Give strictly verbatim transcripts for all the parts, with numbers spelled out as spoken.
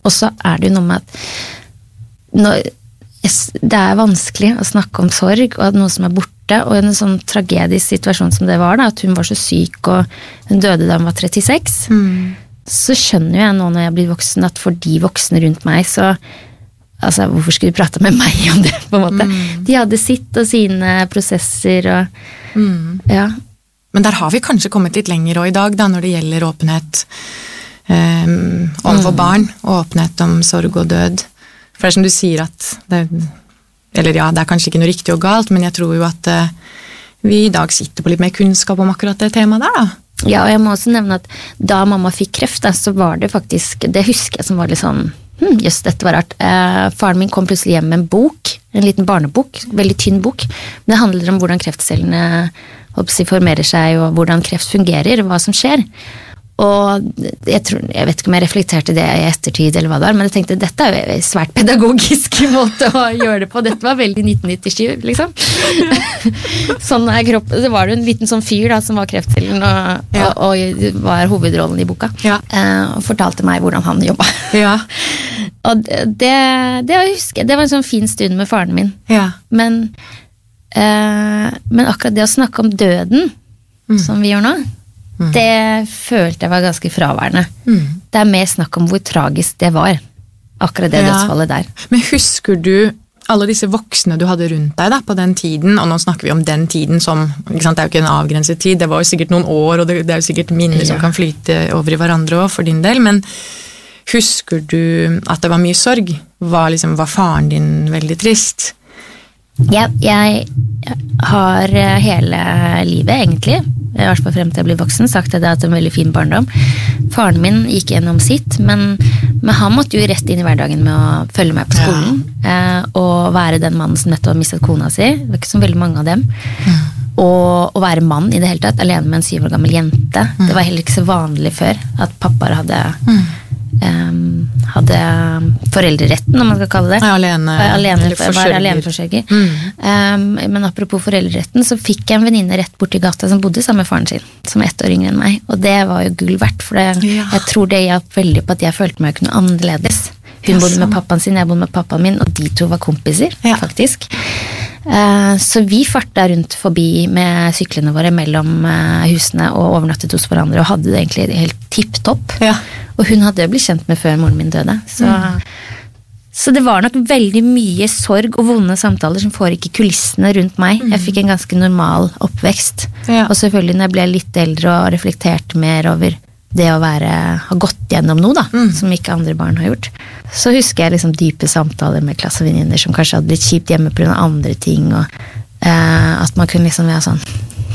Og så er det jo noe med at når, det er vanskelig å snakke om sorg, og at noe som er borte, og en sånn tragedisk situasjon som det var da, at hun var så syk, og hun døde da hun var trettiseks, mm. så skjønner jeg nå når jeg blir voksen, at for de voksne rundt meg, så altså, hvorfor skulle de prate med meg om det, på en måte? Mm. De hadde sitt og sine prosesser, og mm. ja. Men der har vi kanskje kommet litt lenger også i dag, da, når det gjelder åpenhet um, overfor mm. barn, og åpenhet om sorg og død. For det er som du sier at, det, eller ja, det er kanskje ikke noe riktig og galt, men jeg tror jo at uh, vi i dag sitter på litt mer kunnskap om akkurat det temaet der, da. Ja, og jeg må også nevne at da mamma fikk kreft, da, så var det faktisk, det husker jeg som var litt sånn, hm, just dette var rart. Eh, faren min kom plutselig hjem med en bok, en liten barnebok, veldig tynn bok, men det handler om hvordan kreftcellene formerer seg, og hvordan kreft fungerer, hva som skjer. Og jeg, tror, jeg vet ikke om jeg reflekterte det i ettertid eller hva det var, men jeg tenkte, dette er jo en svært pedagogisk måte å gjøre det på. Dette var veldig nitten nittisju, liksom. Sånn er kroppen. Det var jo en liten sånn fyr da, som var kreftcellen, og, ja. og, og var hovedrollen i boka. Ja. Uh, og fortalte meg hvordan han jobbet. Ja. Og det, det husker jeg, det var en sånn fin stund med faren min. Ja. Men, uh, men akkurat det å snakke om døden, mm. som vi gjør nå, Mm. det følte jeg var ganske fraværende. Mm. Det er mer snakk om hvor tragisk det var, akkurat det ja. dødsfallet der. Men husker du alle disse voksne du hadde rundt deg da, på den tiden, og nå snakker vi om den tiden som, ikke sant, det er jo ikke en avgrenset tid, det var jo sikkert noen år, og det, det er jo sikkert minner ja. som kan flyte over i hverandre også, for din del, men husker du at det var mye sorg? Var, liksom, var faren din veldig trist? Ja, jeg har hele livet egentlig, i hvert fall frem til jeg ble voksen, sagt at jeg hadde en veldig fin barndom. Faren min gikk gjennom sitt, men, men han måtte jo rett inn i hverdagen med å følge meg på skolen, ja. eh, og være den mannen som nettopp har mistet kona si. Det var ikke så veldig mange av dem. Mm. Og å være mann i det hele tatt, alene med en syv år gammel jente. Mm. Det var heller ikke så vanlig før at pappaer hadde... Mm. Um, hadde foreldreretten, om man skal kalle det. Ja, alene, alene var aleneforsørger. Mm. Um, men apropos foreldreretten, så fikk jeg en venninne rett borti gata som bodde sammen med faren sin, som er ett år yngre enn meg. Og det var jo gull verdt, for det, ja. jeg tror det hjalp veldig på at jeg følte meg ikke noe annerledes. Hun ja, bodde med pappaen sin, jeg bodde med pappaen min, og de to var kompiser, ja. faktisk. Uh, så vi farta rundt forbi med syklene våre mellom uh, husene og overnattet hos hverandre, og hadde det egentlig helt tipptopp. Ja. Og hun hadde jo blitt kjent med før moren min døde. Så, mm. så det var nok veldig mye sorg og vonde samtaler som foregikk i kulissene rundt meg. Mm. Jeg fikk en ganske normal oppvekst. Ja. Og selvfølgelig når jeg ble litt eldre og reflekterte mer over det å være, ha gått gjennom noe da, mm. som ikke andre barn har gjort. Så husker jeg liksom dype samtaler med klassevenninner som kanskje hadde blitt kjipt hjemme på grunn av andre ting, og eh, at man kunne liksom være sånn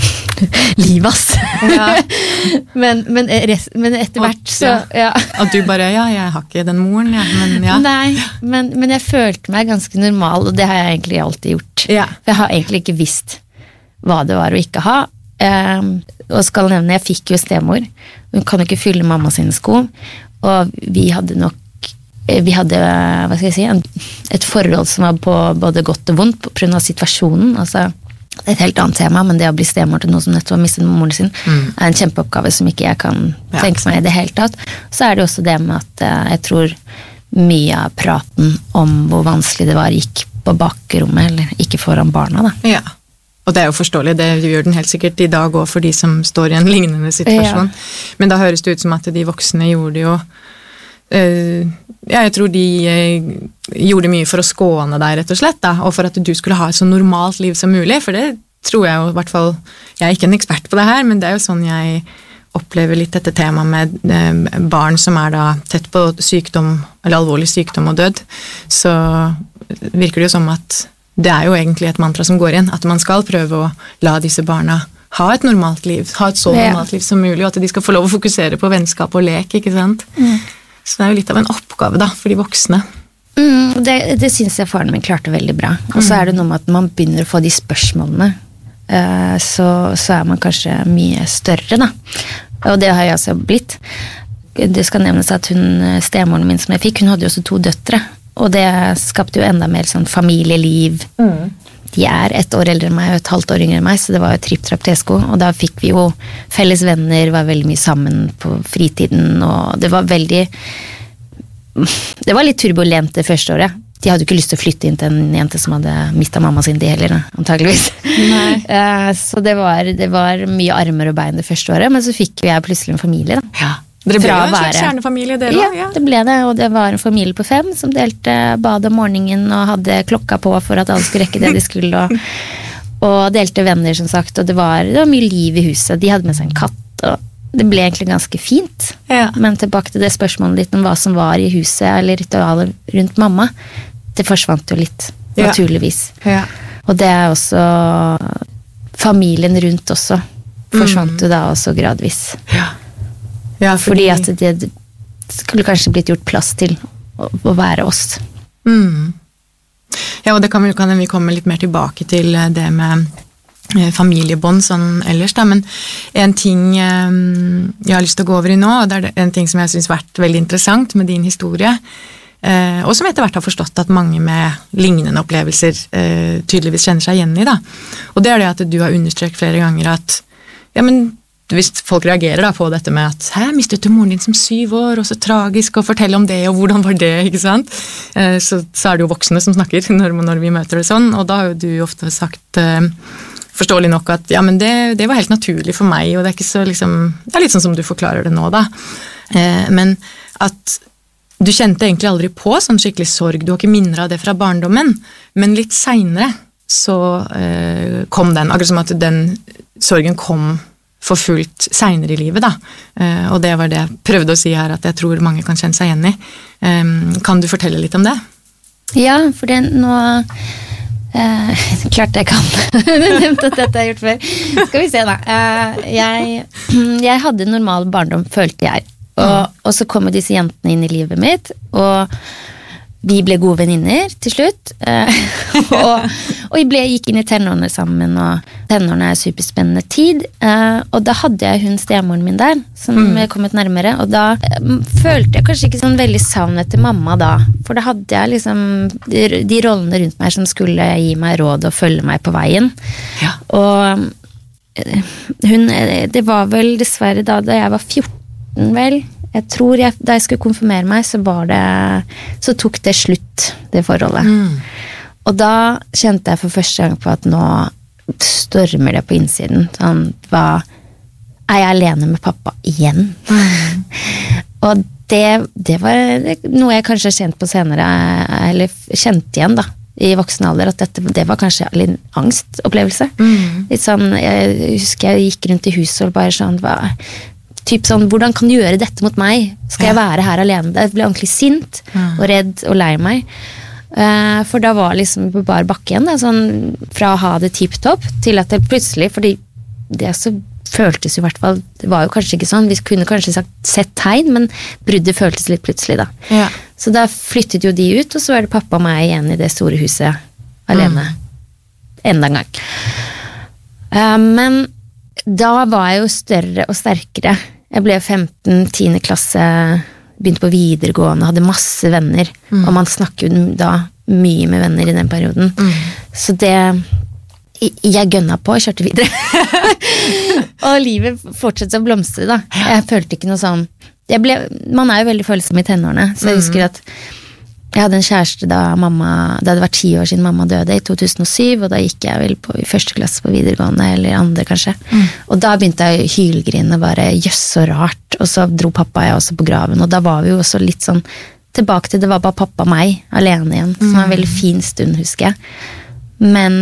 liv, ass. Ja. men, men, rest, men etter hvert så ja. At du bare, ja, jeg har ikke den moren, ja, men ja. Nei, men, men jeg følte meg ganske normal, og det har jeg egentlig alltid gjort. Ja. For jeg har egentlig ikke visst hva det var å ikke ha. Um, og skal nevne, jeg fikk jo stemor. Hun kan jo ikke fylle mamma sine sko, og vi hadde nok vi hadde, hva skal jeg si, et forhold som var på både godt og vondt på grunn av situasjonen, altså det er et helt annet tema, men det å bli stemor til noen som nettopp har mistet moren sin, mm. er en kjempeoppgave som ikke jeg kan ja, tenke meg i det hele tatt. Så er det også det med at jeg tror mye av praten om hvor vanskelig det var gikk på bakrommet, eller ikke foran barna da. Ja, og det er jo forståelig, det gjør den helt sikkert i dag også for de som står i en lignende situasjon. Ja. Men da høres det ut som at de voksne gjorde jo Uh, ja, jeg tror de uh, gjorde mye for å skåne deg rett og slett da, og for at du skulle ha et så normalt liv som mulig, for det tror jeg jo i hvert fall, jeg er ikke en ekspert på det her, men det er jo sånn jeg opplever litt dette temaet med uh, barn som er da tett på sykdom, eller alvorlig sykdom og død, så virker det jo som at det er jo egentlig et mantra som går igjen, at man skal prøve å la disse barna ha et normalt liv, ha et så normalt liv som mulig, og at de skal få lov å fokusere på vennskap og lek, ikke sant? Mm. Så det er jo litt av en oppgave da, for de voksne. Mm, det, det synes jeg faren min klarte veldig bra. Og så er det noe med at man begynner å få de spørsmålene, uh, så, så er man kanskje mye større da. Og det har jeg også blitt. Det skal nevnes at hun, stemoren min som jeg fikk, hun hadde jo også to døtre. Og det skapte jo enda mer sånn familieliv. Mm. De er ett år eldre enn meg og et halvt år yngre enn meg, så det var jo tripp-trapp-tesko, og da fikk vi jo felles venner, var veldig mye sammen på fritiden, og det var veldig det var litt turbulent det første året. De hadde jo ikke lyst til å flytte inn til en jente som hadde mistet mamma sin de heller, antageligvis. uh, så det var, det var mye armer og bein det første året, men så fikk jeg plutselig en familie da. Ja, dere ble jo en slags kjernefamilie det da. Ja, ja, det ble det, og det var en familie på fem som delte bad om morgenen og hadde klokka på for at alle skulle rekke det de skulle, og, og delte venner som sagt, og det var, det var mye liv i huset. De hadde med seg en katt, og det ble egentlig ganske fint. Ja. Men tilbake til det spørsmålet ditt om hva som var i huset, eller ritualet rundt mamma, det forsvant jo litt, ja. Naturligvis. Ja. Og det er også familien rundt også, forsvant mm. jo da også gradvis. Ja. Ja, fordi... fordi at det skulle kanskje blitt gjort plass til å, å være oss. Mm. Ja, og det kan vi, kan vi komme litt mer tilbake til det med familiebånd sånn ellers da, men en ting eh, jeg har lyst til å gå over i nå, og det er en ting som jeg synes har vært veldig interessant med din historie, eh, og som etter hvert har forstått at mange med lignende opplevelser eh, tydeligvis kjenner seg igjen i da, og det er det at du har understreket flere ganger at, ja, men hvis folk reagerer da på dette med at «Hæ, mistet du moren din som syv år, og så tragisk, og fortell om det, og hvordan var det», ikke sant? Eh, så, så er det jo voksne som snakker når, når vi møter det sånn, og da har jo du ofte sagt eh, forståelig nok at ja, men det, det var helt naturlig for meg, og det er ikke så liksom, det er litt sånn som du forklarer det nå da. Eh, men at du kjente egentlig aldri på sånn skikkelig sorg, du har ikke minner av det fra barndommen, men litt senere så eh, kom den, akkurat som at den sorgen kom for fullt senere i livet da, eh, og det var det jeg prøvde å si her, at jeg tror mange kan kjenne seg igjen i. Eh, kan du fortelle litt om det? Ja, for det nå... Eh, klart jeg kan. Du nevnte at dette er gjort før. Skal vi se da. Eh, jeg, jeg hadde normal barndom, følte jeg. Og, og så kom disse jentene inn i livet mitt, og vi ble gode venninner til slutt. Eh, og, og jeg ble, gikk inn i tenårene sammen, og tenårene er superspennende tid. Eh, og da hadde jeg hun stemoren min der, som mm. kom ut nærmere, og da eh, følte jeg kanskje ikke sånn veldig savn etter mamma da, for da hadde jeg liksom de, de rollene rundt meg som skulle gi meg råd og følge meg på veien. Ja. Og eh, hun, det var vel dessverre da, da jeg var fjorten vel, jeg tror jeg, da jeg skulle konfirmere meg, så var det, så tok det slutt, det forholdet. Mm. Og da kjente jeg for første gang på at nå stormer det på innsiden. Sånn, hva, er jeg alene med pappa igjen? Mm. Og det, det var noe jeg kanskje har kjent på senere, eller kjent igjen da, i voksen alder, at dette, det var kanskje en angstopplevelse. Mm. Litt sånn, jeg husker jeg gikk rundt i huset og bare sånn, hva... Typ sånn, hvordan kan du gjøre dette mot meg? Skal jeg være her alene? Jeg ble ordentlig sint og redd og lei meg. Uh, for da var liksom på bar bakke igjen, da, sånn, fra å ha det tipptopp til at det plutselig, fordi det så føltes jo i hvert fall, det var jo kanskje ikke sånn, vi kunne kanskje sagt sett tegn, men bruddet føltes litt plutselig da. Ja. Så da flyttet jo de ut, og så er det pappa og meg igjen i det store huset alene. Mm. Enda en gang. Uh, men da var jeg jo større og sterkere. Jeg ble femten, tiende klasse, begynte på videregående, hadde masse venner, mm. og man snakket jo da mye med venner i den perioden. Mm. Så det, jeg gønna på og kjørte videre. Og livet fortsatte å blomstre da. Jeg følte ikke noe sånn, jeg ble, man er jo veldig følsom i tenårene, så jeg husker at jeg hadde en kjæreste da mamma, det hadde vært ti år siden mamma døde i to tusen og syv, og da gikk jeg vel på i første klasse på videregående, eller andre kanskje. Mm. Og da begynte jeg å hylgrine, bare jøss så rart, og så dro pappa og jeg også på graven, og da var vi jo også litt sånn, tilbake til det var bare pappa og meg, alene igjen, som var en veldig fin stund, husker jeg. Men,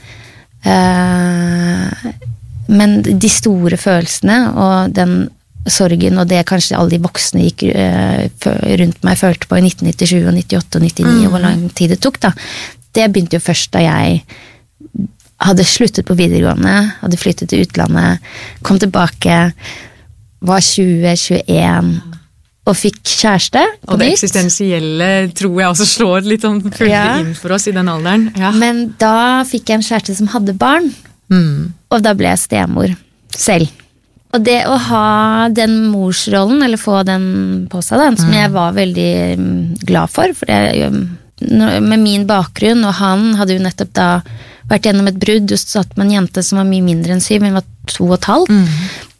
øh, men de store følelsene, og den sorgen, og det kanskje alle de voksne gikk uh, rundt meg følte på i nitten nittisju og nittiåtte og nittini, mm. og hvor lang tid det tok da. Det begynte jo først da jeg hadde sluttet på videregående, hadde flyttet til utlandet, kom tilbake, var tjue tjueen, og fikk kjæreste. Og det nytt. Eksistensielle tror jeg også slår litt om fullt ja. Inn for oss i den alderen. Ja. Men da fikk jeg en kjæreste som hadde barn, mm. og da ble jeg stemor selv. Og det å ha den morsrollen, eller få den på seg, da, som mm. jeg var veldig glad for, for det, med min bakgrunn, og han hadde jo nettopp da vært gjennom et brudd, og satt med en jente som var mye mindre enn syv, hun var to og et halvt, mm.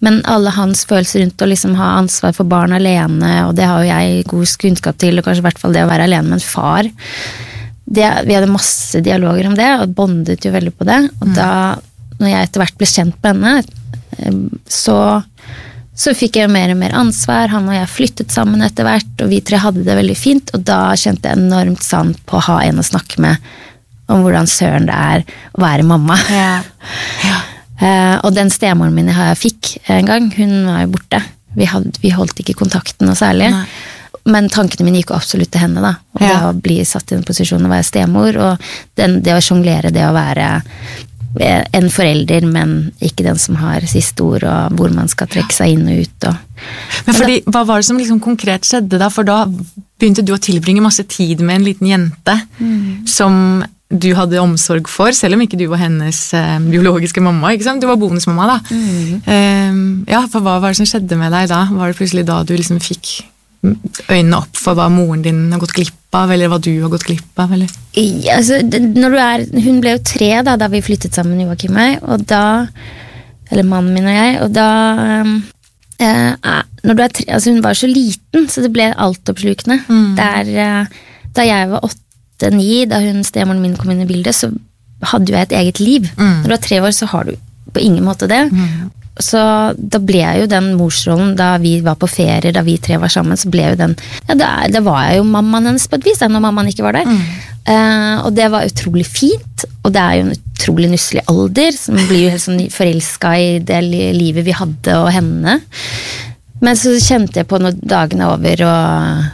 Men alle hans følelser rundt å liksom ha ansvar for barn alene, og det har jo jeg god kunnskap til, og kanskje i hvert fall det å være alene med en far. Det, vi hadde masse dialoger om det, og bondet jo veldig på det. Og mm. da, når jeg etter hvert ble kjent med henne, så, så fikk jeg mer og mer ansvar. Han og jeg flyttet sammen etter hvert, og vi tre hadde det veldig fint, og da kjente jeg enormt sann på å ha en å snakke med om hvordan søren det er å være mamma. Ja. Ja. Uh, og den stemoren min jeg fikk en gang, hun var jo borte. Vi, hadde, vi holdt ikke kontakten noe særlig. Nei. Men tankene mine gikk absolutt til henne da. Og ja. Det å bli satt i en posisjon å være stemor, og den, det å jonglere, det å være en forelder, men ikke den som har siste ord, og hvor man skal trekke seg inn og ut. Og, men fordi, da, hva var det som liksom konkret skjedde da? For da begynte du å tilbringe masse tid med en liten jente, mm. som du hadde omsorg for, selv om ikke du var hennes eh, biologiske mamma, ikke sant? Du var bonusmamma da. Mm. Um, ja, for hva var det som skjedde med deg da? Var det plutselig da du liksom fikk øynene opp for hva moren din har gått glipp av, eller hva du har gått glipp av, eller? Ja, altså, det, når du er, hun ble jo tre da, da vi flyttet sammen, Joakim og jeg, og da, eller mannen min og jeg, og da, um, eh, når du er tre, altså hun var så liten, så det ble altoppslukende. Mm. Der, uh, da jeg var åtte, ni, da hun stemoren min kom inn i bildet, så hadde jo jeg et eget liv. Mm. Når du er tre år, så har du på ingen måte det. Mm. Så da ble jeg jo den morsrollen, da vi var på ferie, da vi tre var sammen, så ble jo den, ja, da, da var jeg jo mammaen hennes på et vis, da, når mammaen ikke var der. Mm. Uh, og det var utrolig fint, og det er jo en utrolig nusselig alder, som blir jo helt sånn forelsket i det livet vi hadde og henne. Men så kjente jeg på når dagene over, og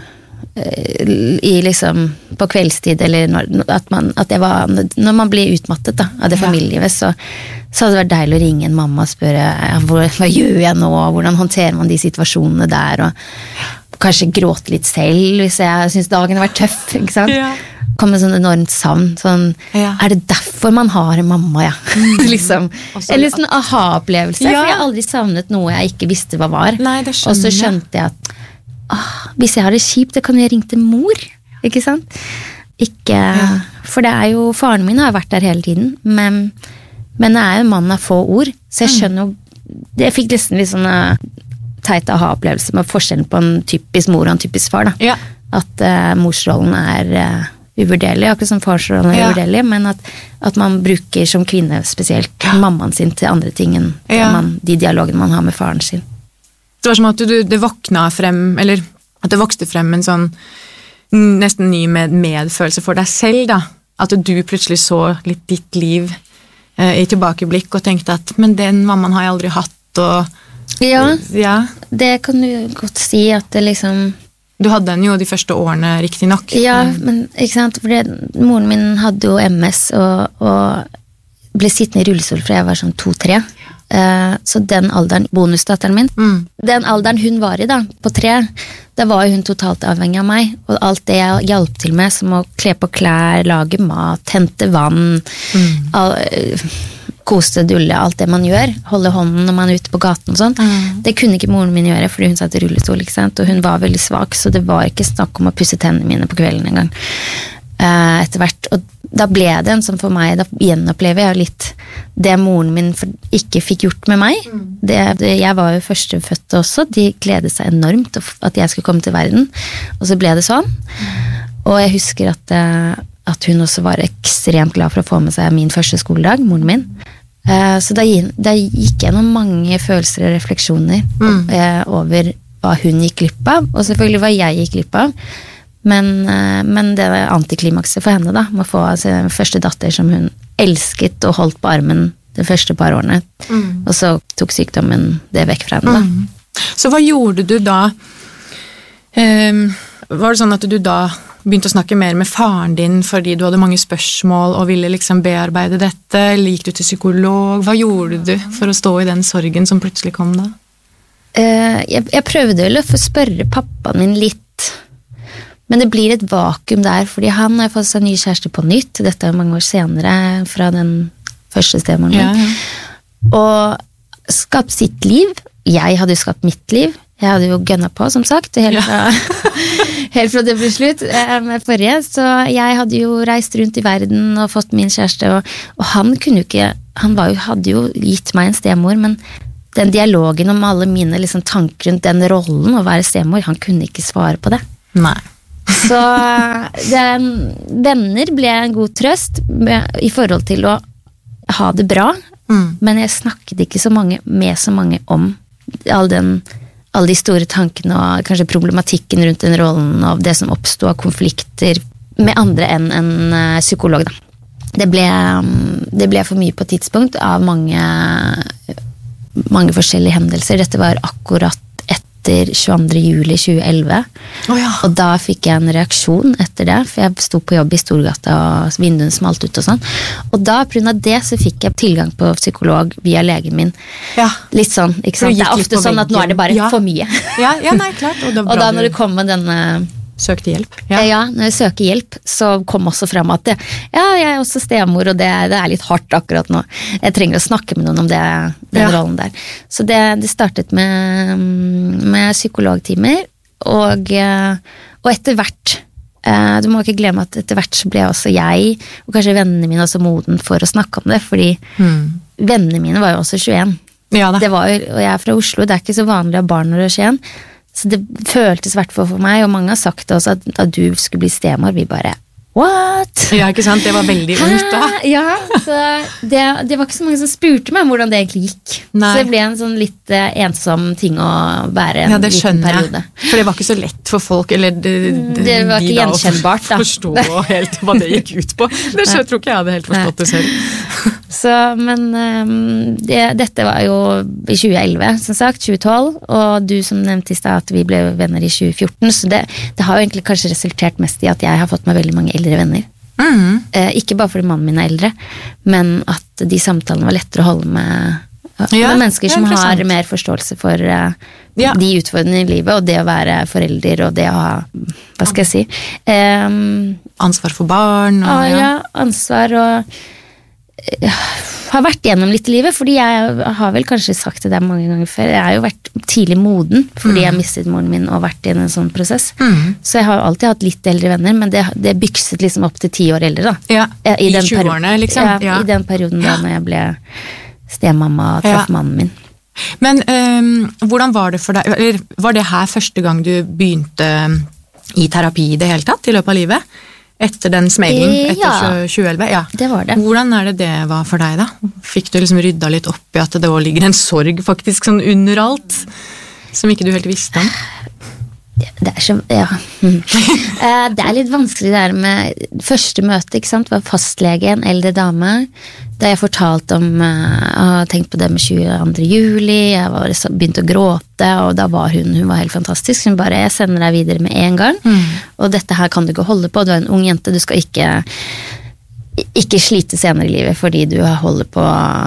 i liksom på kveldstid eller når, at man, at det var, når man blir utmattet da, av det familielivet, så, så hadde det vært deilig å ringe en mamma og spørre hva, hva gjør jeg nå, hvordan håndterer man de situasjonene der, og kanskje gråte litt selv hvis jeg synes dagen har vært tøff, ikke sant? Ja. Kom med sånn enormt savn, sånn, ja. Er det derfor man har en mamma, ja? Mm. liksom, Også, eller sånn aha-opplevelse, ja. For jeg har aldri savnet noe jeg ikke visste hva var. Nei, det skjønner jeg. Og så skjønte jeg at Ah, hvis jeg har det kjipt, det kan jeg ringe til mor, ikke sant? Ikke, ja. For det er jo, faren min har vært der hele tiden, men, men det er jo en mann av få ord, så jeg skjønner jo, jeg fikk nesten litt sånne teite aha-opplevelse med forskjellen på en typisk mor og en typisk far da. Ja. At uh, morsrollen er uh, uvurderlig, akkurat som farsrollen er ja. Uvurderlig, men at, at man bruker som kvinne spesielt ja. Mammaen sin til andre ting enn ja. Man, de dialogene man har med faren sin. Det var som at du, det våkna frem, eller at det vokste frem en sånn nesten ny med, medfølelse for deg selv da, at du plutselig så litt ditt liv eh, i tilbakeblikk og tenkte at, men den mammaen har jeg aldri hatt, og ja, ja, det kan du godt si at det liksom du hadde den jo de første årene riktig nok. Ja, men ikke sant, for det, moren min hadde jo M S og, og ble sittende i rullestol fra jeg var sånn to-tre. Uh, så den alderen, bonusdatteren min mm. den alderen hun var i da, på tre, da var hun totalt avhengig av meg, og alt det jeg hjalp til med, som å kle på klær, lage mat, hente vann mm. all, uh, kose, dulle, alt det man gjør, holde hånden når man er ute på gaten og sånn, mm. det kunne ikke moren min gjøre, fordi hun satt i rullestol, ikke sant? Og hun var veldig svak, så det var ikke snakk om å pusse tennene mine på kvelden en gang uh, etter hvert, og da ble det en sånn for meg, da gjenopplever jeg litt det moren min ikke fikk gjort med meg. Mm. Det, det, jeg var jo førstefødte også, de gledet seg enormt at jeg skulle komme til verden, og så ble det sånn. Mm. Og jeg husker at, at hun også var ekstremt glad for å få med seg min første skoledag, moren min. Så da, da gikk jeg noen mange følelser og refleksjoner mm. over hva hun gikk glipp av, og selvfølgelig hva jeg gikk glipp av. Men, men det var antiklimakset for henne da, med å få sin første datter som hun elsket og holdt på armen de første par årene. Mm. Og så tok sykdommen det vekk fra henne da. Mm. Så hva gjorde du da? Um, var det sånn at du da begynte å snakke mer med faren din fordi du hadde mange spørsmål og ville liksom bearbeide dette? Eller gikk du til psykolog? Hva gjorde du for å stå i den sorgen som plutselig kom da? Uh, jeg, jeg prøvde vel å få spørre pappaen min litt. Men det blir et vakuum der, fordi han har fått seg ny kjæreste på nytt. Dette er mange år senere fra den første stemoren min. Ja, ja. Og skapt sitt liv. Jeg hadde jo skapt mitt liv. Jeg hadde jo gønnet på, som sagt, helt fra, ja. helt fra det ble slutt med forrige. Så jeg hadde jo reist rundt i verden og fått min kjæreste, og, og han kunne jo ikke, han var jo, hadde jo gitt meg en stemor, men den dialogen om alle mine liksom, tanker rundt den rollen å være stemor, han kunne ikke svare på det. Nei. Så den, venner ble en god trøst med, i forhold til å ha det bra, mm. men jeg snakket ikke så mange, med så mange om all den, alle de store tankene og kanskje problematikken rundt den rollen og det som oppstod av konflikter med andre enn en psykolog da. Det ble, det ble for mye på tidspunkt av mange, mange forskjellige hendelser. Dette var akkurat etter tjueandre juli tjueelleve. Oh, ja. Og da fikk jeg en reaksjon etter det, for jeg sto på jobb i Storgata og vinduene smalt ut og sånn. Og da, på grunn av det, så fikk jeg tilgang på psykolog via legen min. Ja. Litt sånn, ikke sant? Det er ofte sånn at nå er det bare ja. for mye. Ja, ja nei, klart. Og, og da når du kom med denne... Søkte hjelp. Ja. ja, når jeg søker hjelp, så kom også frem at det, ja, jeg er også stemor, og det, det er litt hardt akkurat nå. Jeg trenger å snakke med noen om det, den ja. rollen der. Så det, det startet med, med psykologtimer, og, og etter hvert, du må ikke glemme at etter hvert så ble også jeg, og kanskje vennene mine også moden for å snakke om det, fordi mm. vennene mine var jo også tjueen. Ja, det. Det var, og jeg er fra Oslo, det er ikke så vanlig av barn når det er tjueen. Så det føltes hvert fall for meg, og mange har sagt også at, at du skulle bli stemor, vi bare, what? Ja, ikke sant? Det var veldig ungt da. Ja, så det, det var ikke så mange som spurte meg om hvordan det egentlig gikk. Nei. Så det ble en sånn litt uh, ensom ting å være en ja, det liten periode. Jeg. For det var ikke så lett for folk, eller de, de, det var ikke de gjenkjennbart da. Forstå helt hva det gikk ut på. Det så, jeg tror ikke jeg hadde helt forstått det selv. Så, men um, det, dette var jo i tjueelleve, som sagt, tjuetolv, og du som nevnte i sted at vi ble venner i tjue fjorten, så det, det har jo egentlig kanskje resultert mest i at jeg har fått meg veldig mange eldre venner. Mm. Eh, ikke bare fordi mannen min er eldre, men at de samtalene var lettere å holde med, ja, med mennesker som har mer forståelse for uh, ja. de utfordringene i livet, og det å være forelder, og det å ha, hva skal jeg si? Um, ansvar for barn. Og, ja. ja, ansvar og har vært gjennom litt i livet, fordi jeg har vel kanskje sagt det der mange ganger før, jeg har jo vært tidlig moden, fordi mm. jeg mistet moren min og vært i en sånn prosess, mm. så jeg har alltid hatt litt eldre venner, men det, det bykset liksom opp til ti år eldre da. Ja, i, i tjueårene liksom. Ja, ja, i den perioden da når jeg ble stemamma og traff ja. mannen min. Men um, hvordan var det for deg, eller var det her første gang du begynte i terapi i det hele tatt, i løpet av livet? Etter den smellen, etter ja, tjueelleve? Ja, det var det. Hvordan er det det var for deg da? Fikk du liksom rydda litt opp i at det også ligger en sorg faktisk sånn under alt, som ikke du helt visste om? Det er så, ja. Det er litt vanskelig det her med første møte, ikke sant? Var fastlege, en eldre dame, da jeg fortalte om, jeg har tenkt på det med tjueandre juli, jeg var, begynte å gråte, og da var hun, hun var helt fantastisk, hun bare, jeg sender deg videre med en gang, mm. og dette her kan du ikke holde på, du er en ung jente, du skal ikke, ikke slite senere i livet, fordi du holder på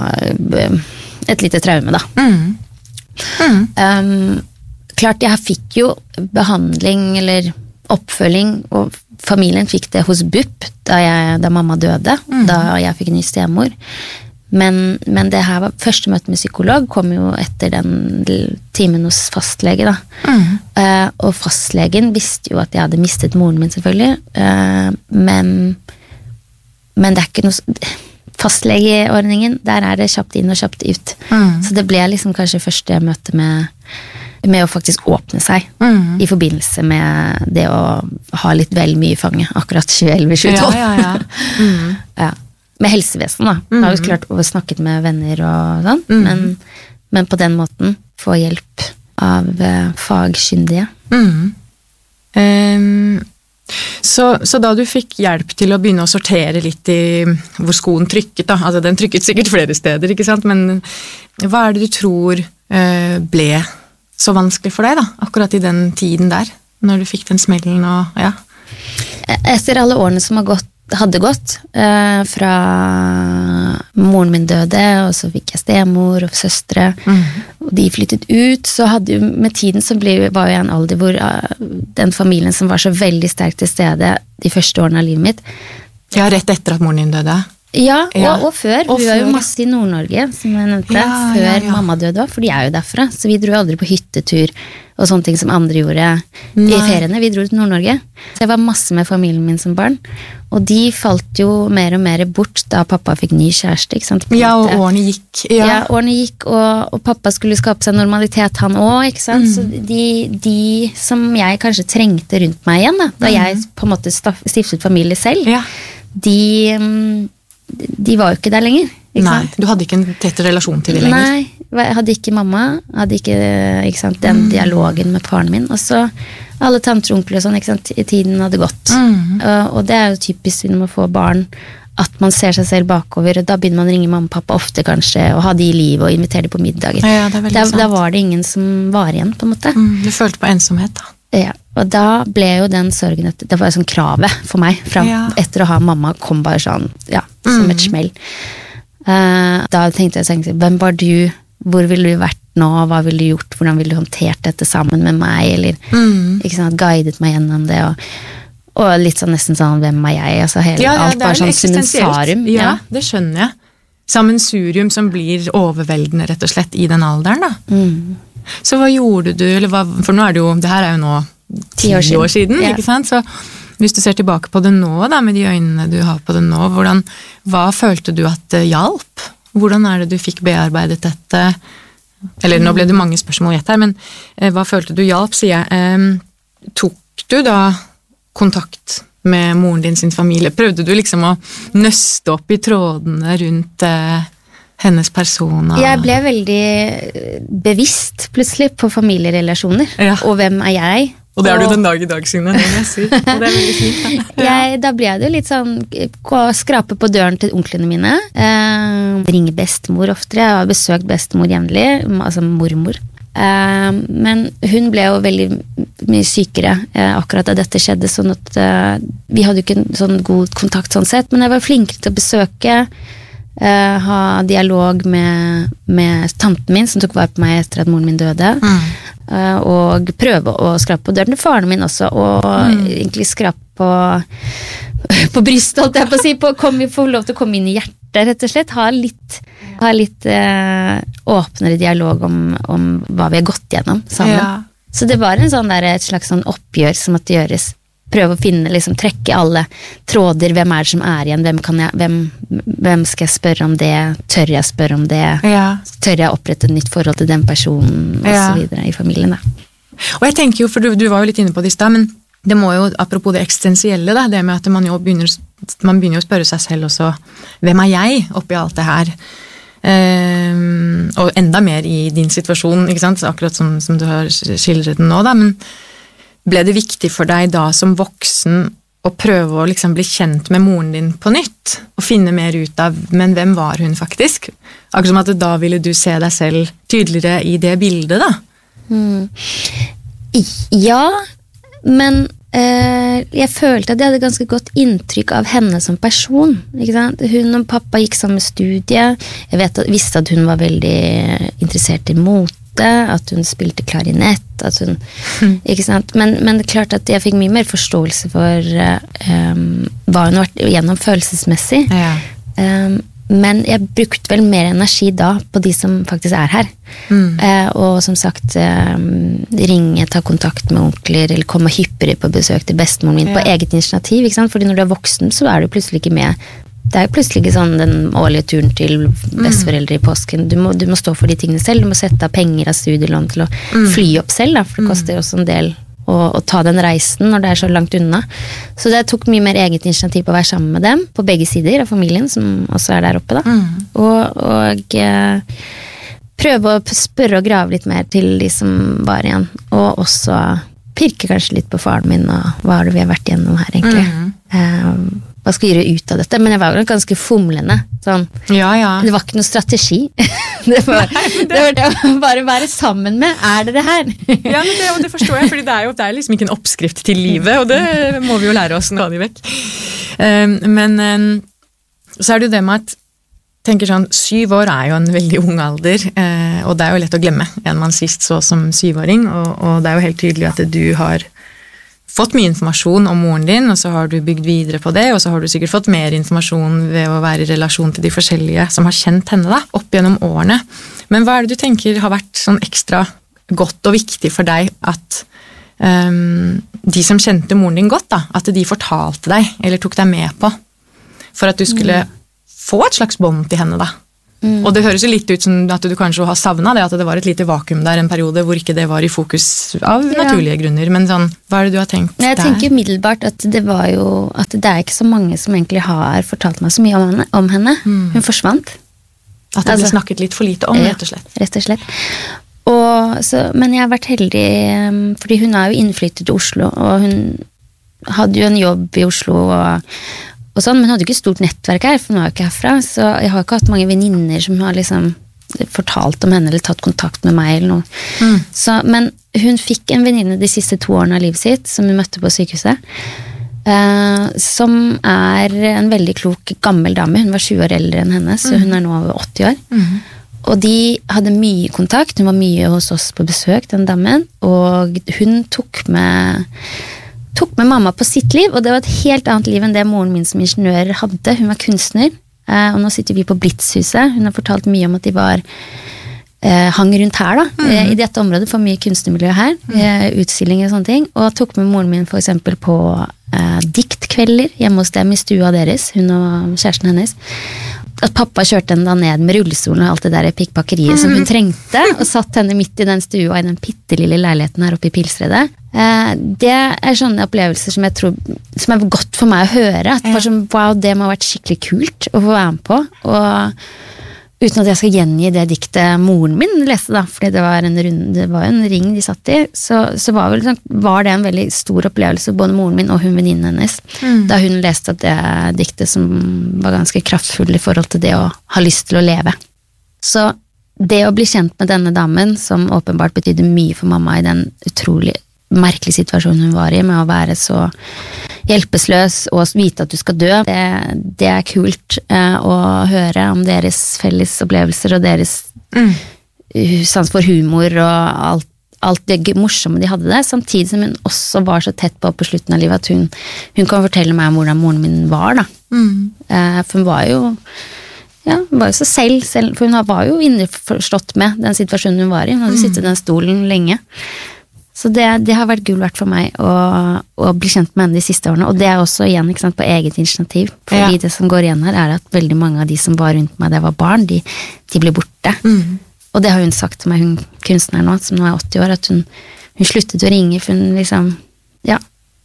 et lite traume da. Mm. Mm. Um, klart, jeg fikk jo behandling eller oppfølging, og familien fikk det hos B U P da, jeg, da mamma døde, mm. da jeg fikk en ny stemor. Men, men det her var første møte med psykolog, kom jo etter den timen hos fastlege da. Mm. Uh, og fastlegen visste jo at jeg hadde mistet moren min selvfølgelig, uh, men, men det er ikke noe... Fastlegeordningen, der er det kjapt inn og kjapt ut. Mm. Så det ble liksom kanskje første møte med... med å faktisk åpne seg mm. i forbindelse med det å ha litt vel mye i fanget, akkurat tjueelleve tjuetolv. Ja, ja, ja. Mm. ja. Med helsevesen da. Mm. Jeg har jo klart å snakket med venner og sånn, mm. men, men på den måten få hjelp av uh, fagkyndige. Mm. Um, så, så da du fikk hjelp til å begynne å sortere litt i hvor skoen trykket da, altså den trykket sikkert flere steder, ikke sant, men hva er det du tror uh, ble så vanskelig for deg da, akkurat i den tiden der, når du fikk den smellen og, ja. Etter alle årene som har gått, hadde gått, eh, fra moren min døde, og så fikk jeg stemor og søstre, mm. og de flyttet ut, så hadde jo, med tiden så ble, var jeg en alder hvor uh, den familien som var så veldig sterkt til stede de første årene av livet mitt. Ja, rett etter at moren din døde. Ja, og, ja. og før. Og vi var jo masse i Nord-Norge, som jeg nevnte, ja, før ja, ja. mamma døde, for de er jo derfra. Så vi dro aldri på hyttetur og sånne ting som andre gjorde Nei. I feriene. Vi dro til Nord-Norge. Så jeg var masse med familien min som barn, og de falt jo mer og mer bort da pappa fikk ny kjæreste, ikke sant? Ja, og årene gikk. Ja, ja årene gikk, og, og pappa skulle skape seg normalitet han også, ikke sant? Mm. Så de, de som jeg kanskje trengte rundt meg igjen da, da mm. jeg på en måte stiftet familie selv, ja. de, de var jo ikke der lenger. Ikke Nei, sant? Du hadde ikke en tett relasjon til dem lenger? Nei, jeg hadde ikke mamma, hadde ikke, ikke sant, den mm. dialogen med faren min, og så alle tanter og onkler og sånn, ikke sant, tiden hadde gått. Mm. Og, og det er jo typisk når man får barn, at man ser seg selv bakover, og da begynner man å ringe mamma og pappa ofte kanskje, og ha de i liv og invitere de på middager. Ja, det er veldig da, sant. Da var det ingen som var igjen, på en måte. Mm, du følte på ensomhet da? Ja, og da ble jo den sorgen, det var jo sånn kravet for meg, fra, ja. Etter å ha mamma, kom bare sånn, ja, som mm. et smell. Uh, da tenkte jeg, tenkte, hvem var du, hvor ville du vært nå, hva ville du gjort, hvordan ville du håndtert dette sammen med meg, eller mm. ikke sant, guidet meg gjennom det, og, og litt sånn nesten sånn, hvem er jeg, altså hele, ja, ja, alt bare sånn sammensarium. Ja, ja, det skjønner jeg. Sammensurium som blir overveldende rett og slett i den alderen da. Mm. Så hva gjorde du, eller hva, for nå er det jo, det her er jo nå ti år siden, år siden ja. Ikke sant, så hvis du ser tilbake på det nå, da, med de øynene du har på det nå, hvordan, hva følte du at det hjalp? Hvordan er det du fikk bearbeidet dette? Eller nå ble det mange spørsmål gjett her, men eh, hva følte du hjalp, sier jeg. Eh, tok du da kontakt med moren din sin familie? Prøvde du liksom å nøste opp i trådene rundt eh, hennes person? Og... Jeg ble veldig bevisst plutselig på familierelasjoner, ja. Og hvem er jeg? Og det er du den dag i dag, Signe, det må jeg si. Og det er veldig fint. Ja. Jeg, da ble det jo litt sånn, skrape på døren til onklene mine, eh, ringe bestemor oftere, jeg har besøkt bestemor jevnlig, altså mormor. Eh, men hun ble jo veldig mye sykere eh, akkurat da dette skjedde, sånn at eh, vi hadde jo ikke en sånn god kontakt sånn sett, men jeg var flinkere til å besøke, eh, ha dialog med, med tanten min, som tok vare på meg etter at moren min døde, mm. og prøve å skrape på døren til faren min også, og mm. egentlig skrape på, på brystet, holdt jeg på å si, på, kom, få lov til å komme inn i hjertet, rett og slett, ha litt, ha litt eh, åpnere dialog om, om hva vi har gått gjennom sammen. Ja. Så det var en sånn der, et slags sånn oppgjør som måtte gjøres. Prøve å finne, liksom, trekke alle tråder, hvem er det som er igjen, hvem, kan jeg, hvem, hvem skal jeg spørre om det, tør jeg spørre om det, ja. Tør jeg opprette et nytt forhold til den personen, og ja. Så videre i familien da. Og jeg tenker jo, for du, du var jo litt inne på det i sted, men det må jo, apropos det eksistensielle da, det med at man jo begynner, man begynner å spørre seg selv også, hvem er jeg oppi alt det her? Um, og enda mer i din situasjon, ikke sant? Akkurat som, som du har skildret den nå da, men ble det viktig for deg da som voksen å prøve å liksom bli kjent med moren din på nytt, og finne mer ut av, men hvem var hun faktisk? Akkurat som at da ville du se deg selv tydeligere i det bildet da? Mm. Ja, men eh, jeg følte at jeg hadde ganske godt inntrykk av henne som person, ikke sant? Hun og pappa gikk samme studie, jeg vet, visste at hun var veldig interessert i mote, at hun spilte klarinett, at hun, mm. ikke sant? Men, men det er klart at jeg fikk mye mer forståelse for um, hva hun har vært gjennom følelsesmessig. Ja. Um, men jeg brukte vel mer energi da på de som faktisk er her. Mm. Uh, og som sagt, um, ringe, ta kontakt med onkler, eller komme hyppigere på besøk til bestemoren min, ja. På eget initiativ, ikke sant? Fordi når du er voksen, så er du plutselig ikke med. Det er jo plutselig ikke sånn den årlige turen til besteforeldre i påsken. Du må, du må stå for de tingene selv. Du må sette av penger av studielån til å fly opp selv, da, for det koster jo også en del å, å ta den reisen når det er så langt unna. Så det tok mye mer eget initiativ på å være sammen med dem, på begge sider av familien, som også er der oppe da. Mm. Og, og eh, prøve å spørre og grave litt mer til de som var igjen, og også pirke kanskje litt på faren min, og hva er det vi har vært gjennom her egentlig. Mm. Eh, hva skal jeg gjøre ut av dette? Men jeg var jo ganske fomlende. Sånn. Ja, ja. Det var ikke noe strategi. det, var, Nei, det... det var det å bare være sammen med. Er det det her? ja, men det, det forstår jeg, fordi det er jo det er liksom ikke en oppskrift til livet, og det må vi jo lære oss stadig vekk. Um, men um, så er det jo det med at tenker sånn, syv år er jo en veldig ung alder, uh, og det er jo lett å glemme en man sist så som syvåring, og, og det er jo helt tydelig at du har fått mye informasjon om moren din, og så har du bygd videre på det, og så har du sikkert fått mer informasjon ved å være i relasjon til de forskjellige som har kjent henne da, opp gjennom årene. Men hva er det du tenker har vært sånn ekstra godt og viktig for deg at um, de som kjente moren din godt, da, at de fortalte deg, eller tok deg med på, for at du skulle mm. få et slags bånd til henne da. Mm. Og det høres jo litt ut som at du kanskje har savnet det, at det var et lite vakuum der en periode hvor ikke det var i fokus av naturlige ja. grunner, men sånn, hva er det du har tenkt der? Jeg tenker umiddelbart at det var jo, at det er ikke så mange som egentlig har fortalt meg så mye om henne. Om henne. Mm. Hun forsvant. At det ble altså, snakket litt for lite om, rett og slett. Ja, rett og slett. Og så, men jeg har vært heldig, fordi hun er jo innflyttet til Oslo, og hun hadde jo en jobb i Oslo, og Og sånn, men hun hadde jo ikke stort nettverk her, for hun er jo ikke herfra, så jeg har ikke hatt mange venninner som har liksom fortalt om henne, eller tatt kontakt med meg, eller noe. Mm. Så, men hun fikk en venninne de siste to årene av livet sitt, som hun møtte på sykehuset, eh, som er en veldig klok gammel dame. Hun var tjue år eldre enn henne, så hun er nå over åtti år. Mm. Og de hadde mye kontakt, hun var mye hos oss på besøk, den damen, og hun tok med... tok med mamma på sitt liv, og det var et helt annet liv enn det moren min som ingeniør hadde. Hun var kunstner, og nå sitter vi på Blitzhuset. Hun har fortalt mye om at de var eh, hang rundt her da, mm. i dette området, for mye kunstnermiljø her, mm. utstillinger og sånne ting, og tok med moren min for eksempel på eh, diktkvelder hjemme hos dem i stua deres, hun og kjæresten hennes. At pappa kjørte henne da ned med rullestolen og alt det der pikkpakkeriet som hun trengte, og satt henne midt i den stua i den pittelille leiligheten her oppe i Pilsredet. Eh, det er sånne opplevelser som jeg tror, som er godt for meg å høre, at bare som, wow, det må ha vært skikkelig kult å få være med på, og uten at jeg skal gjengi det diktet moren min leste da, fordi det var en, rund, det var en ring de satt i, så, så var, vel, var det en veldig stor opplevelse, både moren min og hun venninnen hennes, mm. da hun leste det diktet som var ganske kraftfull i forhold til det å ha lyst til å leve. Så det å bli kjent med denne damen, som åpenbart betydde mye for mamma i den utrolig merkelig situasjonen hun var i, med å være så hjelpeløs og vite at du skal dø, det, det er kult eh, å høre om deres felles opplevelser og deres mm. sans for humor og alt, alt det morsomme de hadde der, samtidig som hun også var så tett på på slutten av livet at hun, hun kan fortelle meg om hvordan moren min var da. Mm. Eh, for hun var jo ja, hun var jo så selv, selv, for hun var jo innforstått med den situasjonen hun var i, hun hadde mm. sittet i den stolen lenge. Så det, det har vært gull verdt for meg å, å bli kjent med henne de siste årene, og det er også igjen ikke sant, på eget initiativ, fordi ja. Det som går igjen her er at veldig mange av de som var rundt meg da jeg var barn, de, de ble borte. Mm. Og det har hun sagt til meg, hun kunstneren nå, som nå er åtti år, at hun, hun sluttet å ringe, for hun liksom, ja,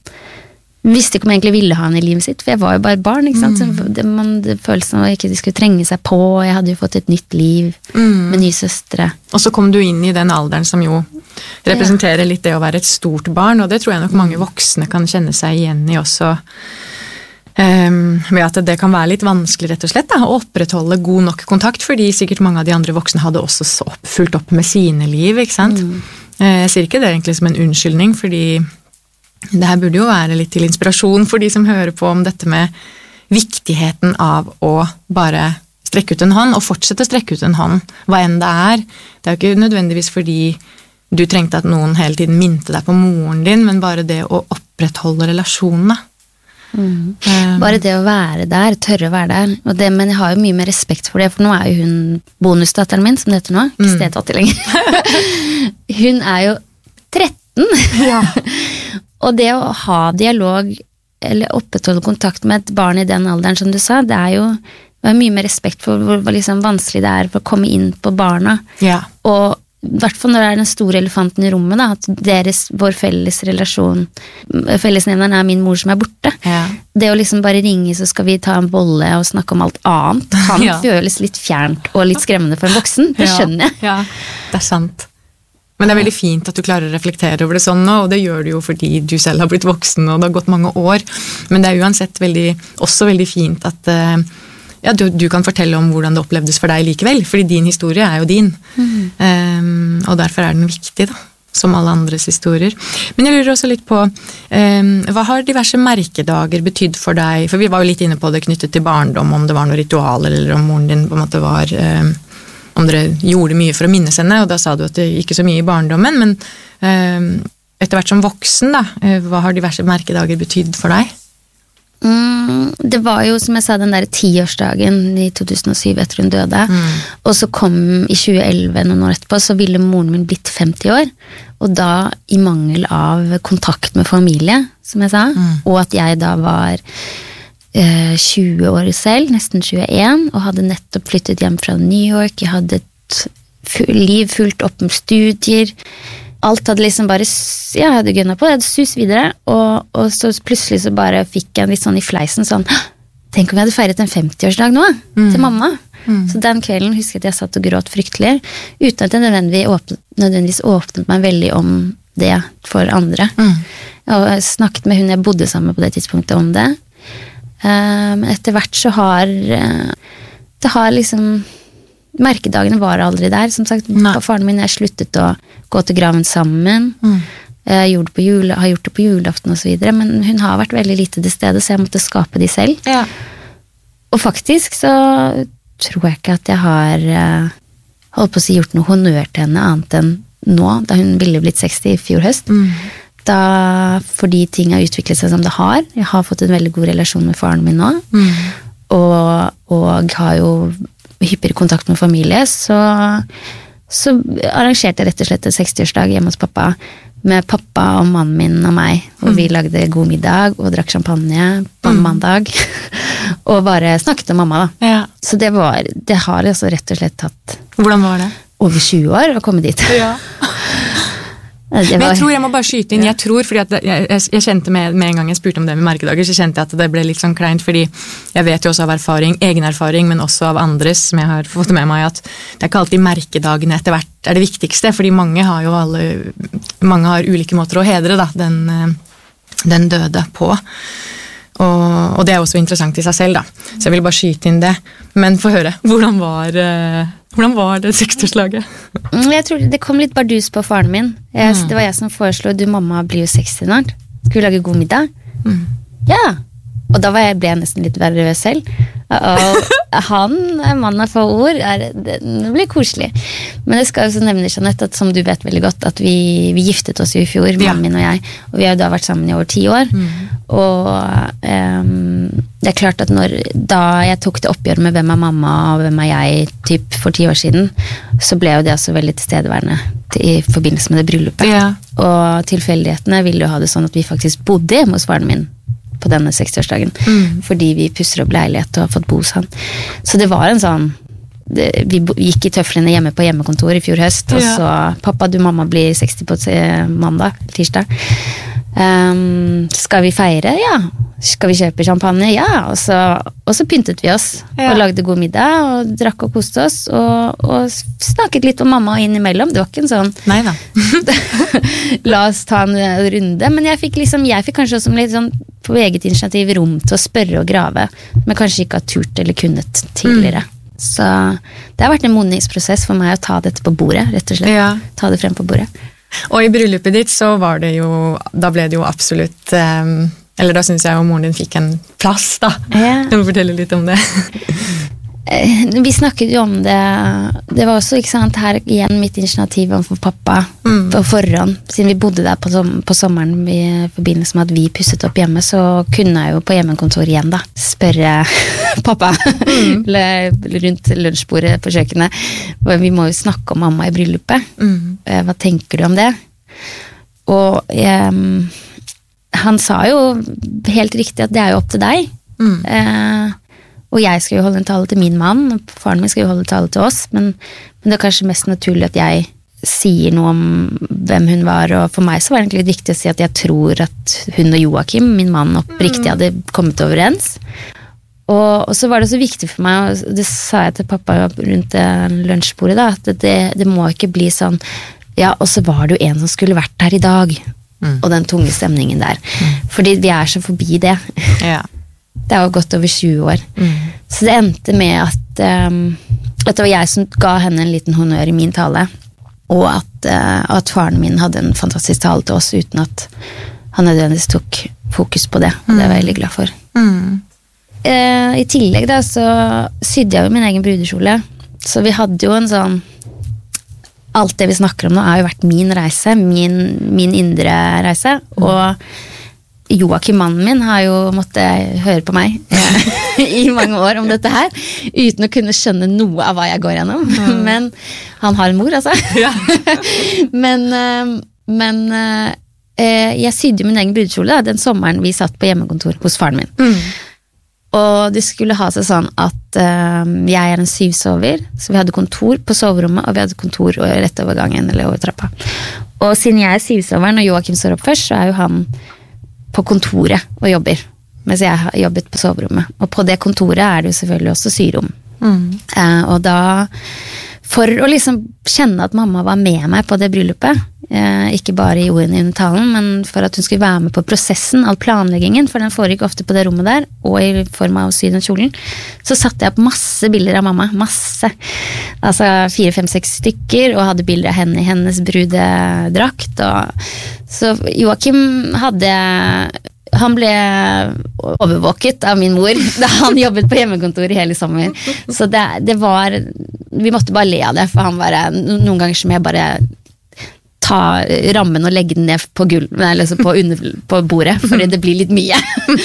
hun visste ikke om jeg egentlig ville ha henne i livet sitt, for jeg var jo bare barn, ikke sant? Mm. Så det, man, det følelsen av at ikke de skulle trenge seg på, jeg hadde jo fått et nytt liv mm. med nye søstre. Og så kom du inn i den alderen som jo representerer litt det å være et stort barn, og det tror jeg nok mange voksne kan kjenne seg igjen i også, um, med at det kan være litt vanskelig rett og slett da, å opprettholde god nok kontakt, fordi sikkert mange av de andre voksne hadde også opp, fulgt opp med sine liv, ikke sant? Mm. Jeg sier ikke det egentlig som en unnskyldning, fordi det her burde jo være litt til inspirasjon for de som hører på om dette med viktigheten av å bare strekke ut en hånd, og fortsette å strekke ut en hånd, hva enn det er. Det er jo ikke nødvendigvis fordi du trengte at noen hele tiden minte deg på moren din, men bare det å opprettholde relasjonene. Mm. Um. Bare det å være der, tørre å være der, og det, men jeg har jo mye mer respekt for det, for nå er jo hun bonusdatteren min, som det heter nå, ikke steddatter lenger. Hun er jo tretten. Ja. Og det å ha dialog, eller opprettholde kontakt med et barn i den alderen, som du sa, det er jo det er mye mer respekt for hvor liksom vanskelig det er for å komme inn på barna. Ja. Og i hvert fall når det er den store elefanten i rommet, da, at deres, vår felles relasjon, fellesnevneren er min mor som er borte. Ja. Det å liksom bare ringe, så skal vi ta en bolle og snakke om alt annet, kan ja. føles litt fjernt og litt skremmende for en voksen. Det skjønner jeg. Ja, det er sant. Men det er veldig fint at du klarer å reflektere over det sånn nå, og det gjør du jo fordi du selv har blitt voksen, og det har gått mange år. Men det er uansett veldig, også veldig fint at ja, du, du kan fortelle om hvordan det opplevdes for deg likevel, fordi din historie er jo din. Mm. Um, og derfor er den viktig, da, som alle andres historier. Men jeg lurer også litt på, um, hva har diverse merkedager betydd for deg? For vi var jo litt inne på det knyttet til barndom, om det var noen ritualer, eller om moren din på en måte var... Um, om dere gjorde mye for å minnes henne, og da sa du at det ikke så mye i barndommen, men eh, etter hvert som voksen da, eh, hva har diverse merkedager betydd for deg? Mm, det det var jo, som jeg sa, den der tiårsdagen i to tusen og syv etter hun døde, mm. og så kom i tjue elleve, noen år etterpå, så ville moren min blitt femti år, og da i mangel av kontakt med familie, som jeg sa, mm. og at jeg da var eh, tjue år selv, nesten tjueen, og hadde nettopp flyttet hjem fra New York, jeg hadde et liv fullt opp med studier, alt hadde liksom bare, ja, jeg hadde gønnet på, jeg hadde sus videre, og, og så plutselig så bare fikk jeg en litt sånn i fleisen, sånn, tenk om jeg hadde feiret en femti-årsdag nå, mm. til mamma. Mm. Så den kvelden husker jeg at jeg satt og gråt fryktelig, uten at jeg nødvendigvis åpnet, nødvendigvis åpnet meg veldig om det for andre. Mm. Og jeg snakket med hun jeg bodde sammen med på det tidspunktet om det. Men um, etter hvert så har, uh, det har liksom, merkedagene var aldri der, som sagt, på faren min jeg sluttet å gå til graven sammen, mm. jeg gjorde det på jule, har gjort det på julaften og så videre, men hun har vært veldig lite til stede, så jeg måtte skape de selv. Ja. Og faktisk så tror jeg ikke at jeg har holdt på å si gjort noe honnør til henne annet enn nå, da hun ville blitt seksti i fjor høst. Mm. Da, fordi ting har utviklet seg som det har. Jeg har fått en veldig god relasjon med faren min nå, mm. og, og har jo hyppigere kontakt med familie, så, så arrangerte jeg rett og slett en seksti-årsdag hjemme hos pappa, med pappa og mannen min og meg, og vi lagde god middag, og drakk champagne på en mandag, og bare snakket om mamma da. Ja. Så det var, det har altså rett og slett tatt Hvordan var det? Over tjue år å komme dit. Ja. Var... Men jeg tror jeg må bare skyte inn, jeg tror, fordi at jeg, jeg, jeg kjente med, med en gang jeg spurte om det med merkedager, så kjente jeg at det ble litt sånn kleint, fordi jeg vet jo også av erfaring, egen erfaring, men også av andres, som jeg har fått med meg, at det er ikke alltid merkedagene etter hvert er det viktigste, fordi mange har jo alle, mange har ulike måter å hedre da, den, den døde på. Og, og det er også interessant i seg selv da, så jeg vil bare skyte inn det, men få høre, hvordan var, hvordan var det seksti-årslaget? Jeg tror det kom litt bardus på faren min. Jeg, mm. Det var jeg som foreslo, du mamma blir jo seksti snart, skal vi lage god middag? Mm. Ja, og da var jeg, ble jeg nesten litt verre selv, og han, mann av få ord, er, det, det blir koselig. Men det skal jo så nevne, Jeanette, at som du vet veldig godt, at vi, vi giftet oss i fjor, ja. Mannen min og jeg, og vi har jo da vært sammen i over ti år, mm. og um, det er klart at når, da jeg tok det oppgjør med hvem er mamma og hvem er jeg typ for ti år siden, så ble jo det også veldig tilstedeværende til, i forbindelse med det bryllupet. Ja. Og tilfeldighetene ville jo ha det sånn at vi faktisk bodde hjemme hos faren min på denne seksti-årsdagen, mm. fordi vi pusser opp leilighet og har fått bo hos han. Så det var en sånn, det, vi gikk i tøflene hjemme på hjemmekontor i fjor høst, og ja. Så, pappa, du mamma blir seksti på mandag, tirsdag. Um, skal vi feire? Ja. Skal vi kjøpe champagne? Ja. Og så, og så pyntet vi oss, ja. Og lagde god middag, og drakk og koste oss, og, og snakket litt om mamma innimellom. Det var ikke en sånn... Nei da. La oss ta en runde, men jeg fikk liksom, jeg fikk kanskje også litt sånn på eget initiativ rom til å spørre og grave, men kanskje ikke har turt eller kunnet tidligere. Mm. Så det har vært en modningsprosess for meg å ta dette på bordet, rett og slett. Ja. Ta det frem på bordet. Og i bryllupet ditt så var det jo, da ble det jo absolutt, um, eller da synes jeg jo moren din fikk en plass da. Ja. Kan du fortelle litt om det? Vi snakket jo om det, det var også, ikke sant, her igjen mitt initiativ overfor pappa mm. på forhånd, siden vi bodde der på, på sommeren i forbindelse med at vi pusset opp hjemme, så kunne jeg jo på hjemmekontor igjen da, spørre pappa mm. rundt lunsjbordet på kjøkkenet, vi må jo snakke om mamma i bryllupet, mm. hva tenker du om det? Og um, han sa jo helt riktig at det er jo opp til deg, mm. eh, og jeg skal jo holde en tale til min mann, og faren min skal jo holde en tale til oss, men, men det er kanskje mest naturlig at jeg sier noe om hvem hun var, og for meg så var det egentlig viktig å si at jeg tror at hun og Joachim, min mann, oppriktig hadde kommet overens. Og, og så var det så viktig for meg, og det sa jeg til pappa rundt lunsjbordet da, at det, det må ikke bli sånn, ja, og så var det jo en som skulle vært her i dag, mm. og den tunge stemningen der. Mm. Fordi vi er så forbi det. Ja. Det har jo gått over tjue år. Mm. Så det endte med at, um, at det var jeg som ga henne en liten honnør i min tale, og at, uh, at faren min hadde en fantastisk tale til oss, uten at han nødvendigvis tok fokus på det. Og det var jeg veldig glad for. Mm. Uh, I tillegg da, så sydde jeg jo min egen brudekjole, så vi hadde jo en sånn, alt det vi snakker om nå har jo vært min reise, min, min indre reise, mm. og Joakim, mannen min, har jo måttet høre på meg i mange år om dette her, uten å kunne skjønne noe av hva jeg går gjennom. Mm. Men han har en mor, altså. Ja. men men jeg sydde jo min egen brudekjole da, den sommeren vi satt på hjemmekontor hos faren min. Mm. Og det skulle ha seg sånn at uh, jeg er en syvsover, så vi hadde kontor på soverommet, og vi hadde kontor rett over gangen, eller over trappa. Og siden jeg er syvsoveren, og Joakim står opp først, så er jo han på kontoret og jobber, mens jeg har jobbet på soverommet. Og på det kontoret er det jo selvfølgelig også syrom. Mm. Uh, og da, for å liksom kjenne at mamma var med meg på det bryllupet, uh, ikke bare i ordene i talen, men for at hun skulle være med på prosessen, all planleggingen, for den foregikk ofte på det rommet der, og i form av å sy den kjolen, så satte jeg opp masse bilder av mamma, masse. Altså fire, fem, seks stykker, og hadde bilder av henne i hennes brudedrakt. Og så Joakim hadde... Han ble overvåket av min mor da han jobbet på hjemmekontor i hele sommer. Så det, det var... Vi måtte bare le av det, for han bare... Noen ganger som jeg bare ta rammen og legge den ned på, gulv, eller på, under, på bordet, fordi det blir litt mye.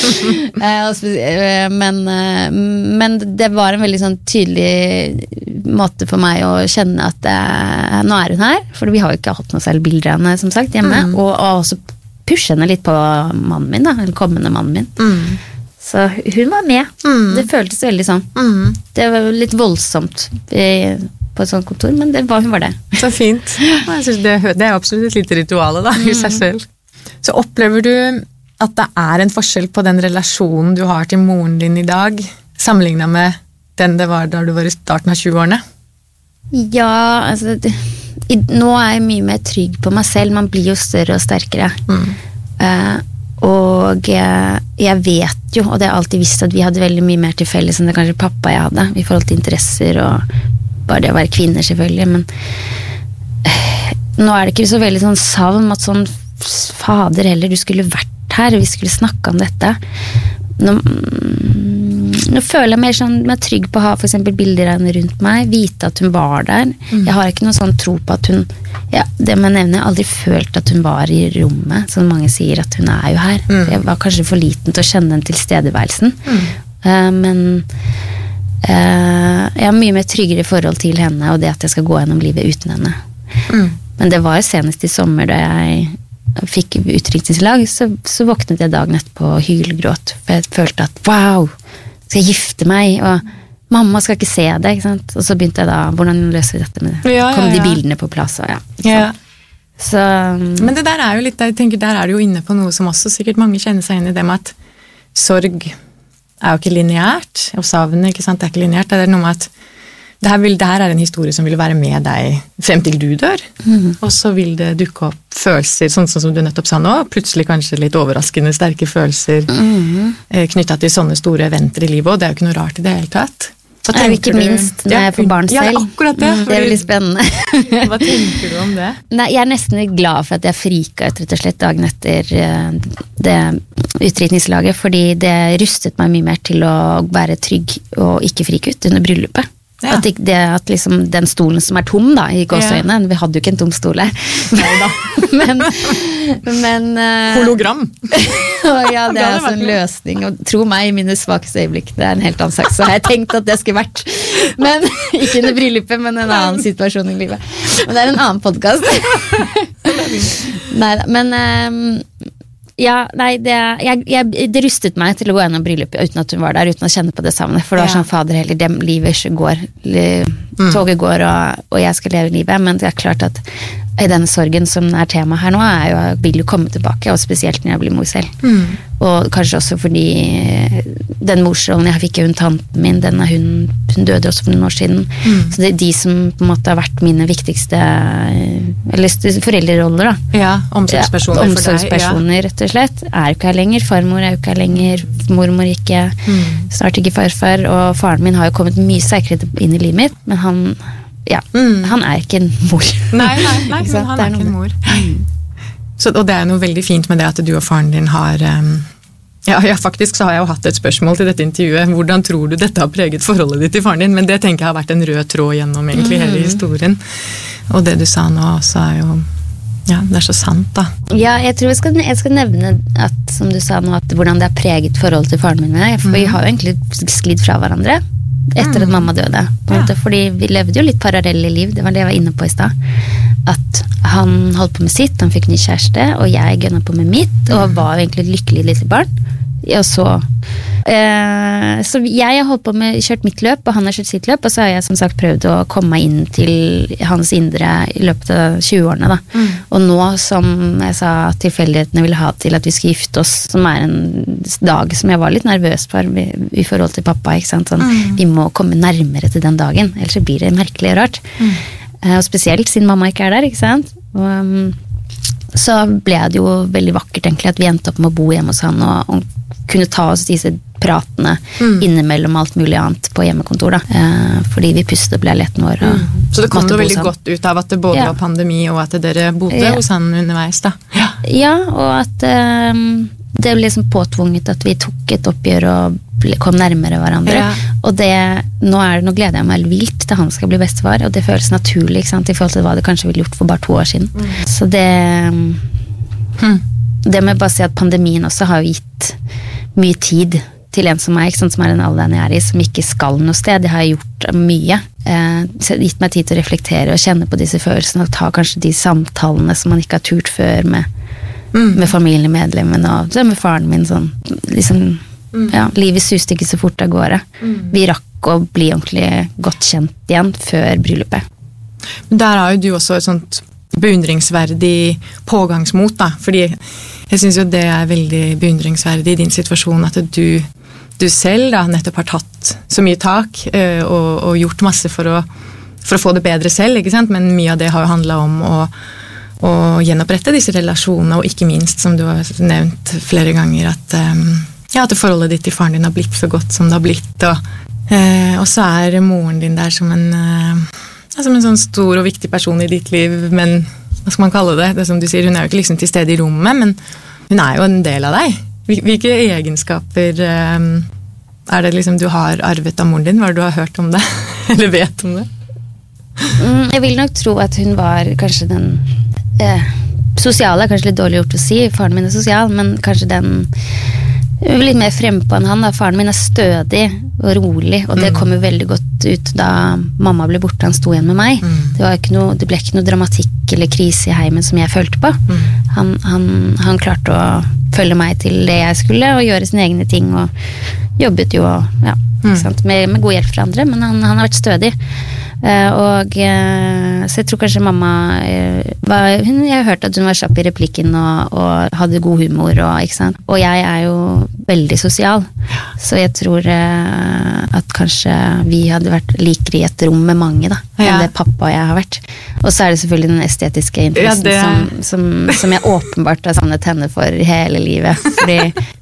men, men det var en veldig sånn tydelig måte for meg å kjenne at det, nå er hun her, for vi har jo ikke hatt noe selv bilder av henne, som sagt, hjemme, mm. og, og også pushe henne litt på mannen min da, eller kommende mannen min. Mm. Så hun var med. Mm. Det føltes veldig sånn. Mm. Det var litt voldsomt i, på et sånt kontor, men det var, hun var det. Så fint. Jeg synes det, det er absolutt et lite rituale da, i seg selv. Så opplever du at det er en forskjell på den relasjonen du har til moren din i dag, sammenlignet med den det var da du var i starten av tjueårene? Ja, altså... Det, i, nå er jeg mye mer trygg på meg selv. Man blir jo større og sterkere. Mm. Uh, og jeg, jeg vet jo, og det har jeg alltid visst, at vi hadde veldig mye mer til felles enn det kanskje pappa jeg hadde, i forhold til interesser og bare det å være kvinner selvfølgelig, men uh, nå er det ikke så veldig sånn savn at sånn, fader heller, du skulle vært her, vi skulle snakke om dette. Nå, nå føler jeg mer sånn, jeg er trygg på å ha for eksempel bilder av henne rundt meg, vite at hun var der. Mm. Jeg har ikke noen sånn tro på at hun, ja, det man nevner, jeg har aldri følt at hun var i rommet, som mange sier at hun er jo her. Mm. Jeg var kanskje for liten til å kjenne den tilstedeværelsen. Mm. Uh, men uh, jeg har mye mer tryggere forhold til henne, og det at jeg skal gå gjennom livet uten henne. Mm. Men det var jo senest i sommer da jeg fikk utdrikningslag, så, så våknet jeg dagen etterpå og hylgråt, for jeg følte at wow, skal jeg gifte meg, og mamma skal ikke se det, ikke sant? Og så begynte jeg da, hvordan løser vi dette med det? Ja, kom ja, ja. De bildene på plass, og ja. ja. Så, men det der er jo litt, jeg tenker, der er du jo inne på noe som også sikkert mange kjenner seg inn i det med at sorg er jo ikke lineært, og savn, ikke sant, det er ikke lineært, det er noe med at det her, vil, det her er en historie som vil være med deg frem til du dør, mm. og så vil det dukke opp følelser, sånn som du nettopp sa nå, plutselig kanskje litt overraskende sterke følelser mm. knyttet til sånne store eventer i livet, og det er jo ikke noe rart i det hele tatt. Det er jo ikke minst når jeg får barn selv. Ja, det er akkurat det. Mm, det er veldig spennende. Hva tenker du om det? Nei, jeg er nesten glad for at jeg frika ut rett og slett dagen etter det utdrikningslaget, fordi det rustet meg mye mer til å være trygg og ikke frike ut under bryllupet. Ja. At, det, at liksom den stolen som er tom da, i gåsøyne, ja. Vi hadde jo ikke en tom stole. men, men uh, hologram. ja, det er altså en løsning, og tro meg, i mine svakeste øyeblikk, det er en helt annen sak, så har jeg tenkt at det skulle vært, men ikke under bryllupet, men en annen situasjon i livet. Men det er en annen podcast. Neida, men um, ja, nei, det, jeg, jeg, det rustet meg til å gå gjennom bryllupet uten at hun var der, uten å kjenne på det savnet, for det var sånn, fader heller, det livet går, toget går, og, og jeg skal leve livet, men det er klart at i denne sorgen som er tema her nå, er jo, jeg vil jo komme tilbake, og spesielt når jeg blir mor selv. Mm. Og kanskje også fordi den morsrollen jeg fikk jo hun tanten min, den er hun, hun døde også for noen år siden. Mm. Så det er de som på en måte har vært mine viktigste, eller foreldreroller da. Ja, omsorgspersoner, ja, omsorgspersoner ja. Rett og slett. Er jo ikke her lenger, farmor er jo ikke her lenger, mormor ikke, mm. snart ikke farfar, og faren min har jo kommet mye sterkere inn i livet mitt, men han ja, mm. han er ikke en mor. Nei, nei, nei men han er, er ikke en mor. Mm. Så, og det er noe veldig fint med det at du og faren din har um, ja, ja, faktisk så har jeg jo hatt et spørsmål til dette intervjuet. Hvordan tror du dette har preget forholdet ditt til faren din? Men det tenker jeg har vært en rød tråd gjennom egentlig mm. hele historien. Og det du sa nå også er jo Ja, det er så sant da. Ja, jeg tror jeg skal, jeg skal nevne at, som du sa nå, at hvordan det har preget forhold til faren min med deg, for mm. vi har jo egentlig sklidd fra hverandre etter mm. at mamma døde, på en måte, ja. Fordi vi levde jo litt parallelle liv, det var det jeg var inne på i sted, at han holdt på med sitt, han fikk ny kjæreste, og jeg gønnet på med mitt, og var jo egentlig et lykkelig lille barn, og så eh, så jeg har holdt på med kjørt mitt løp, og han har kjørt sitt løp, og så har jeg som sagt prøvd å komme meg inn til hans indre i løpet av tjue-årene da. Mm. Og nå som jeg sa tilfeldighetene ville ha til at vi skulle gifte oss, som er en dag som jeg var litt nervøs for i, i forhold til pappa, ikke sant? Sånn, mm. vi må komme nærmere til den dagen, ellers så blir det merkelig og rart. Mm. Eh, og spesielt siden mamma ikke er der, ikke sant? Og um, så ble det jo veldig vakkert egentlig at vi endte opp med å bo hjemme hos han og, og kunne ta oss disse pratene mm. innimellom alt mulig annet på hjemmekontor da, eh, fordi vi pustet opp leiligheten vår. Og mm. Så det kom jo veldig godt ut av at det både ja. var pandemi og at dere bodde ja. hos han underveis da. Ja, ja og at eh, det ble liksom påtvunget at vi tok et oppgjør og ble, kom nærmere hverandre. Ja. Og det, nå, er det, nå gleder jeg meg vilt til han skal bli bestefar, og det føles naturlig, ikke sant, i forhold til hva det kanskje ville gjort for bare to år siden. Mm. Så det mm. det med bare å si at pandemien også har gitt mye tid til en som meg, ikke sant, som er den alderen jeg er i, som ikke skal noe sted. Det har gjort mye. Eh, gitt meg tid til å reflektere og kjenne på disse følelsene, og ta kanskje de samtalene som man ikke har turt før med, mm. med familiemedlemmene, og med faren min, sånn, liksom, mm. ja, livet suste ikke så fort av gårde. Mm. Vi rakk å bli ordentlig godt kjent igjen før bryllupet. Men der har jo du også et sånt beundringsverdig pågangsmot da, fordi jeg synes jo det er veldig beundringsverdig i din situasjon at du, du selv da nettopp har tatt så mye tak øh, og, og gjort masse for å, for å få det bedre selv, ikke sant? Men mye av det har jo handlet om å, å gjenopprette disse relasjonene, og ikke minst, som du har nevnt flere ganger, at, um, ja, at forholdet ditt til faren din har blitt så godt som det har blitt, og, øh, og så er moren din der som en øh, som en sånn stor og viktig person i ditt liv, men hva skal man kalle det? Det som du sier, hun er jo ikke liksom til stede i rommet, men hun er jo en del av deg. Hvilke egenskaper um, er det liksom du har arvet av moren din? Hva har du har hørt om det? Eller vet om det? Mm, jeg vil nok tro at hun var kanskje den eh, sosiale, kanskje litt dårlig gjort å si, faren min er sosial, men kanskje den litt mer frempå enn han da. Faren min er stødig og rolig, og det mm. kom jo veldig godt ut da mamma ble borte, han sto igjen med meg. Mm. Det, var ikke noe, det ble ikke noe dramatikk eller krise i heimen som jeg følte på. Mm. Han, han, han klarte å følge meg til det jeg skulle, og gjøre sine egne ting, og jobbet jo, ja, mm. ikke sant? Med, med god hjelp fra andre, men han, han har vært stødig. Uh, og uh, så jeg tror kanskje mamma uh, var, hun, jeg har hørt at hun var kjapp i replikken og, og hadde god humor og, ikke sant? Og jeg er jo veldig sosial, så jeg tror uh, at kanskje vi hadde vært likere i et rom med mange da, ja. Enn det pappa og jeg har vært. Og så er det selvfølgelig den estetiske interessen ja, som, som, som jeg åpenbart har savnet henne for hele livet, fordi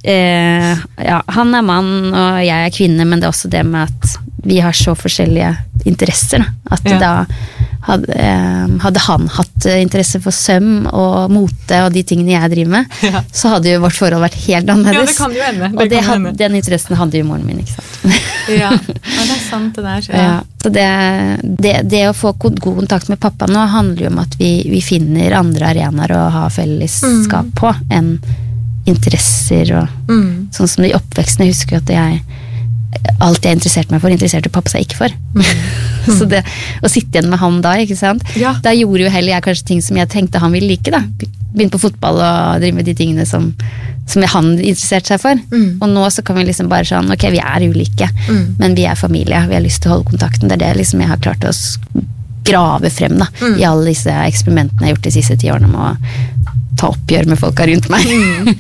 uh, ja, han er mann og jeg er kvinne, men det er også det med at vi har så forskjellige interesser, at ja. Da hadde, eh, hadde han hatt interesse for søm og mote og de tingene jeg driver med, ja. Så hadde jo vårt forhold vært helt annerledes. Ja, det kan jo ende. Det og det had, ende. Den interessen hadde jo moren min, ikke sant? Ja, og det er sant det der. Ja. Ja, så det, det, det å få god kontakt med pappa nå handler jo om at vi, vi finner andre arenaer å ha fellesskap mm. på, enn interesser og mm. sånn som de oppvekstene. Jeg husker at jeg alt jeg interesserte meg for, interesserte pappa seg ikke for. Mm. Så det, å sitte igjen med han da, ikke sant? Ja. Da gjorde jo heller jeg kanskje ting som jeg tenkte han ville like da. Begynne på fotball og drive med de tingene som, som han interesserte seg for. Mm. Og nå så kan vi liksom bare sånn, ok, vi er ulike, mm. men vi er familie, vi har lyst til å holde kontakten. Det er det liksom jeg har klart å grave frem da, mm. i alle disse eksperimentene jeg har gjort de siste ti årene med å ta oppgjør med folka rundt meg. Mm.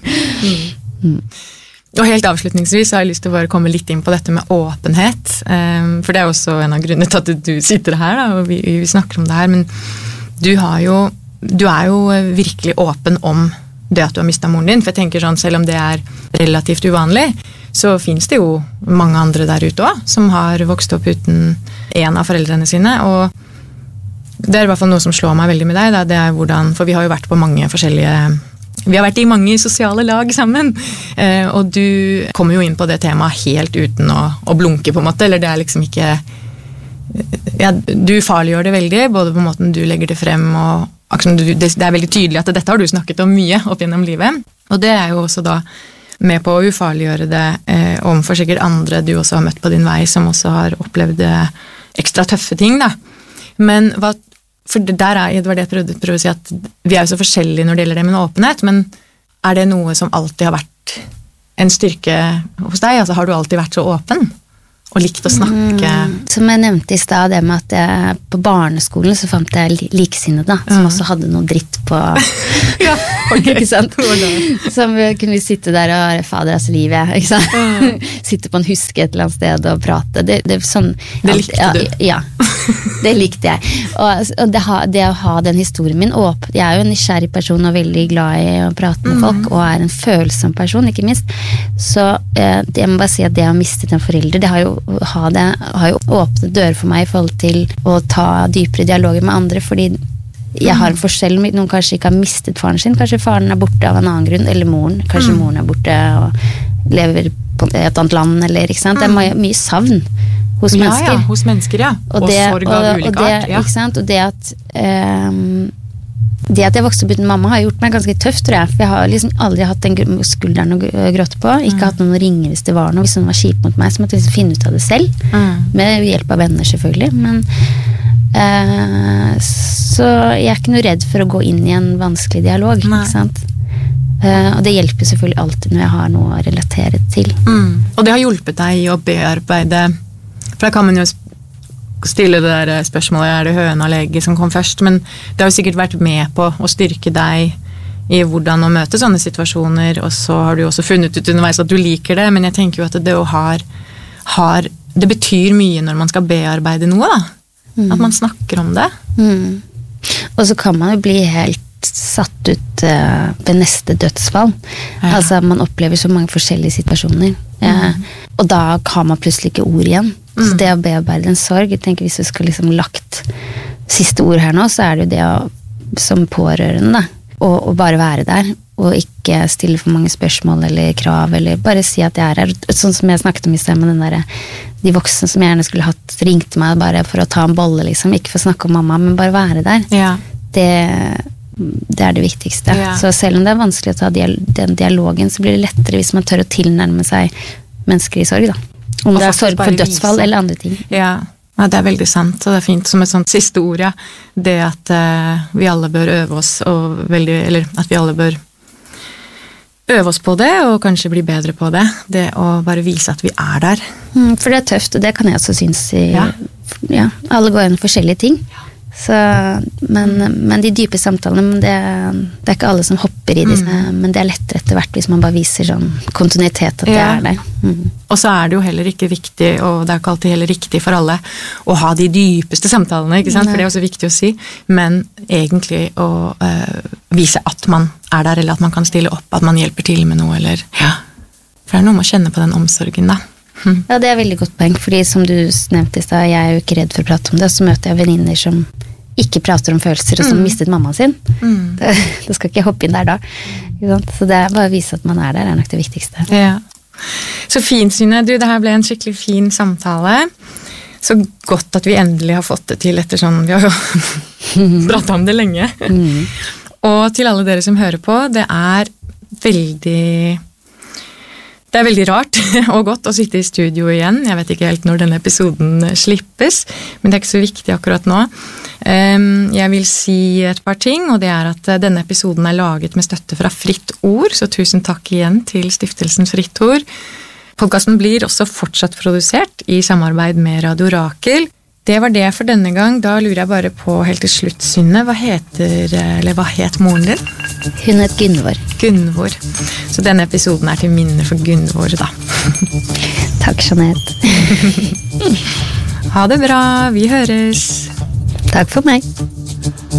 Mm. Mm. Og helt avslutningsvis så har jeg lyst til å bare komme litt inn på dette med åpenhet, for det er også en av grunnene til at du sitter her da, og vi, vi snakker om det her, men du, har jo, du er jo virkelig åpen om det at du har mistet moren din, for jeg tenker sånn, selv om det er relativt uvanlig, så finnes det jo mange andre der ute også, som har vokst opp uten en av foreldrene sine, og det er i hvert fall noe som slår meg veldig med deg, da, det er hvordan, for vi har jo vært på mange forskjellige Vi har vært i mange sosiale lag sammen, eh, og du kommer jo inn på det temaet helt uten å, å blunke på en måte, eller det er liksom ikke ja, du farliggjør det veldig, både på måten du legger det frem og, det er veldig tydelig at dette har du snakket om mye opp gjennom livet, og det er jo også da med på å ufarliggjøre det eh, overfor sikkert andre du også har møtt på din vei, som også har opplevd ekstra tøffe ting, da. Men hva, for det der er, det var det jeg prøvde, prøvde å si, at vi er jo så forskjellige når det gjelder det med åpenhet, men er det noe som alltid har vært en styrke hos deg? Altså, har du alltid vært så åpen? Og likt å snakke? Mm, som jeg nevnte i sted, det med at jeg, på barneskolen så fant jeg likesinnede, da, som mm. også hadde noe dritt på ja, okay. Ikke sant? Som kunne vi sitte der og være fader altså livet, ikke sant? Mm. Sitte på en huske et eller annet sted og prate. Det, det, sånn, det likte ja, du? Ja, det likte jeg. Og, og det, det å ha den historien min åpen, jeg er jo en nysgjerrig person og veldig glad i å prate med folk, mm. og er en følsom person, ikke minst. Så eh, jeg må bare si at det å ha mistet en forelder, det har jo Ha det, har jo åpnet dører for meg i forhold til å ta dypere dialoger med andre, fordi jeg har en forskjell, noen kanskje ikke har mistet faren sin, kanskje faren er borte av en annen grunn, eller moren, kanskje mm. moren er borte og lever på et annet land, eller ikke sant, det er mye, mye savn hos ja, mennesker. Ja, hos mennesker, ja, og, og det, sorg av og, ulike og det, art, ja. Ikke sant, og det at um, det at jeg vokste opp uten mamma har gjort meg ganske tøff, tror jeg, for jeg har liksom aldri hatt den skulderen å gråte på, ikke mm. hatt noen å ringe hvis det var noe, hvis noen var kjip mot meg, så måtte jeg liksom finne ut av det selv, mm. med hjelp av venner selvfølgelig, men uh, så jeg er ikke noe redd for å gå inn i en vanskelig dialog, Nei. Ikke sant? Uh, og det hjelper selvfølgelig alltid når jeg har noe å relatere til. Mm. Og det har hjulpet deg i å bearbeide, for da kan man jo stille det der spørsmålet, er det høna eller egget som kom først, men det har jo sikkert vært med på å styrke deg i hvordan å møte sånne situasjoner, og så har du også funnet ut underveis at du liker det, men jeg tenker jo at det har, har det betyr mye når man skal bearbeide noe, da. Mm. At man snakker om det. Mm. Og så kan man jo bli helt satt ut uh, ved neste dødsfall. Ja. Altså, man opplever så mange forskjellige situasjoner. Mm. Uh, og da har man plutselig ikke ord igjen. Mm. Så det å bearbeide en sorg, jeg tenker hvis du skal liksom lagt siste ord her nå, så er det jo det å, som pårørende, å, å bare være der, og ikke stille for mange spørsmål eller krav, eller bare si at jeg er her. Sånn som jeg snakket om i sted med den der, de voksne som jeg gjerne skulle hatt, ringte meg bare for å ta en bolle, liksom, ikke for å snakke om mamma, men bare være der. Ja. Det det er det viktigste. Ja. Så selv om det er vanskelig å ta den dialogen, så blir det lettere hvis man tør å tilnærme seg mennesker i sorg, da. Om det er sorg for dødsfall vise. Eller andre ting. Ja. Ja, det er veldig sant, og det er fint som et sånt siste ord, ja. Det at uh, vi alle bør øve oss, og veldig, eller at vi alle bør øve oss på det, og kanskje bli bedre på det. Det å bare vise at vi er der. Mm, for det er tøft, og det kan jeg også synes i, ja. Ja, alle går inn forskjellige ting. Så, men, men de dype samtalene, det, det er ikke alle som hopper i disse, mm. men det er lettere etter hvert hvis man bare viser sånn kontinuitet at det ja. Er der. Mm. Og så er det jo heller ikke viktig, og det er ikke alltid heller riktig for alle, å ha de dypeste samtalene, ikke sant? For det er også viktig å si, men egentlig å uh, vise at man er der, eller at man kan stille opp, at man hjelper til med noe, eller ja. For det er noe med å kjenne på den omsorgen, da. Mm. Ja, det er veldig godt poeng, fordi som du nevnte i sted, jeg er jo ikke redd for å prate om det, så møter jeg venninner som ikke prater om følelser, og som mm. mistet mammaen sin. Mm. Det, det skal ikke hoppe inn der da. Så det er bare å vise at man er der, er nok det viktigste. Ja. Så fint, Synne. Du, det her ble en skikkelig fin samtale. Så godt at vi endelig har fått det til etter sånn, vi har jo pratet om det lenge. Mm. Og til alle dere som hører på, det er veldig... Det er veldig rart og godt å sitte i studio igjen. Jeg vet ikke helt når denne episoden slippes, men det er ikke så viktig akkurat nå. Jeg vil si et par ting, og det er at denne episoden er laget med støtte fra Fritt Ord, så tusen takk igjen til Stiftelsen Fritt Ord. Podcasten blir også fortsatt produsert i samarbeid med Radio Rakel. Det var det for denne gang. Da lurer jeg bare på helt til slutt, Synne, hva heter, eller hva het moren din? Hun het Gunvor. Gunvor. Så denne episoden er til minne for Gunvor, da. Takk, Jeanette. Ha det bra, vi høres. Takk for meg.